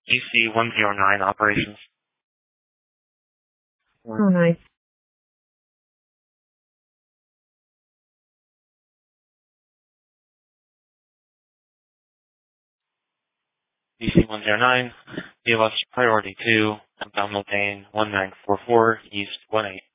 EC-109 operations. 109. EC-109, DLS priority 2, abdominal pain 1944, East 18.